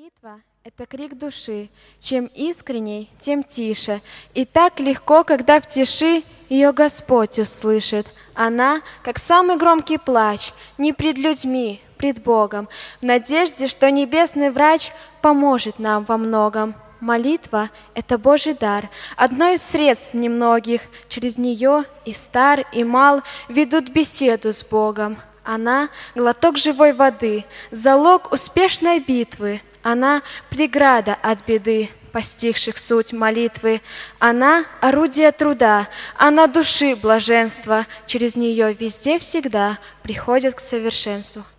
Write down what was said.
Молитва — это крик души. Чем искренней, тем тише. И так легко, когда в тиши ее Господь услышит. Она, как самый громкий плач, не пред людьми, пред Богом, в надежде, что небесный врач поможет нам во многом. Молитва — это Божий дар, одно из средств немногих. Через нее и стар, и мал ведут беседу с Богом. Она — глоток живой воды, залог успешной битвы. Она — преграда от беды, постигших суть молитвы. Она — орудие труда, она — души блаженства. Через нее везде всегда приходят к совершенству.